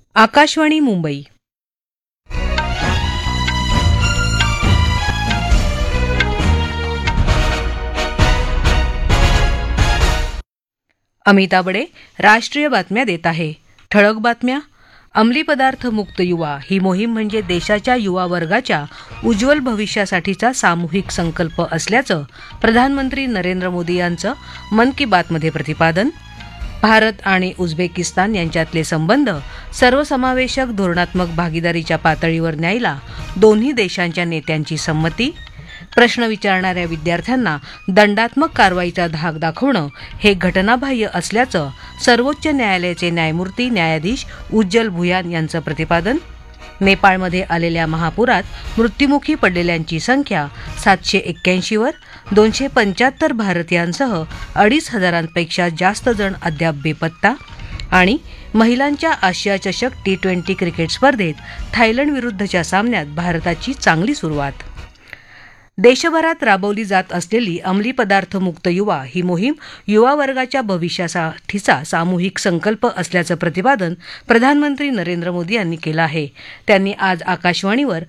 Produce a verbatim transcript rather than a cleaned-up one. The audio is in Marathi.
आकाशवाणी मुंबई. अमिता बडे राष्ट्रीय बातम्या देत आहे. ठळक बातम्या. अंमली पदार्थ मुक्त युवा ही मोहीम म्हणजे देशाच्या युवा वर्गाच्या उज्ज्वल भविष्यासाठीचा सामूहिक संकल्प असल्याचं प्रधानमंत्री नरेंद्र मोदी यांचं मन की बातमध्ये प्रतिपादन. भारत आणि उझबेकिस्तान यांच्यातले संबंध सर्वसमावेशक धोरणात्मक भागीदारीच्या पातळीवर न्यायला दोन्ही देशांच्या नेत्यांची संमती. प्रश्न विचारणाऱ्या विद्यार्थ्यांना दंडात्मक कारवाईचा धाक दाखवणं हे घटनाबाह्य असल्याचं सर्वोच्च न्यायालयाचे न्यायमूर्ती न्यायाधीश उज्ज्वल भुयान यांचं प्रतिपादन. नेपाळमध्ये आलेल्या महापुरात मृत्युमुखी पडलेल्यांची संख्या सातशे एक्क्याऐंशीवर. दोनशे पंच्याहत्तर भारतीयांसह अडीच हजारांपेक्षा जास्त जण अद्याप बेपत्ता. आणि महिलांच्या आशिया चषक टी ट्वेंटी क्रिकेट स्पर्धेत थायलंड विरुद्धच्या सामन्यात भारताची चांगली सुरुवात. देशभरात राबवली जात असलेली अंमली पदार्थ मुक्त युवा ही मोहीम युवा वर्गाच्या भविष्यासाठीचा सामूहिक संकल्प असल्याचं प्रतिपादन प्रधानमंत्री नरेंद्र मोदी यांनी केलं आहे. त्यांनी आज आकाशवाणीवर